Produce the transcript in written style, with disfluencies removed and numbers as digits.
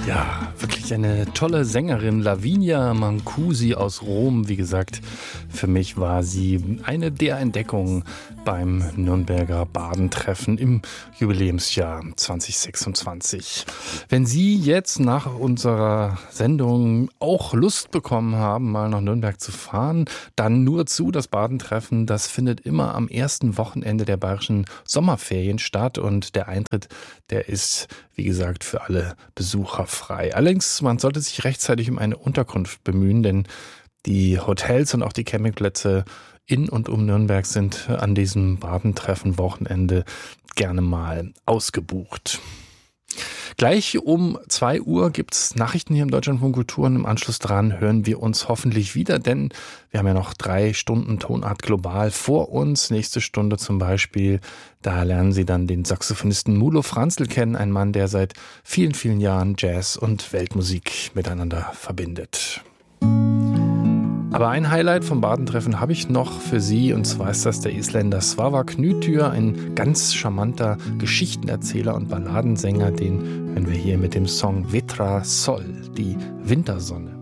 Ja, wirklich eine tolle Sängerin, Lavinia Mancusi aus Rom. Wie gesagt, für mich war sie eine der Entdeckungen beim Nürnberger Badentreffen im Jubiläumsjahr 2026. Wenn Sie jetzt nach unserer Sendung auch Lust bekommen haben, mal nach Nürnberg zu fahren, dann nur zu. Das Badentreffen, das findet immer am ersten Wochenende der bayerischen Sommerferien statt und der Eintritt, der ist, wie gesagt, für alle Besucher frei. Allerdings, man sollte sich rechtzeitig um eine Unterkunft bemühen, denn die Hotels und auch die Campingplätze in und um Nürnberg sind an diesem Badentreffen-Wochenende gerne mal ausgebucht. Gleich um 2 Uhr gibt's Nachrichten hier im Deutschlandfunk Kultur und im Anschluss dran hören wir uns hoffentlich wieder, denn wir haben ja noch 3 Stunden Tonart global vor uns. Nächste Stunde zum Beispiel, da lernen Sie dann den Saxophonisten Mulo Franzl kennen, ein Mann, der seit vielen, vielen Jahren Jazz und Weltmusik miteinander verbindet. Aber ein Highlight vom Badentreffen habe ich noch für Sie, und zwar ist das der Isländer Svavar Knütür, ein ganz charmanter Geschichtenerzähler und Balladensänger. Den hören wir hier mit dem Song Vetra Sol, die Wintersonne.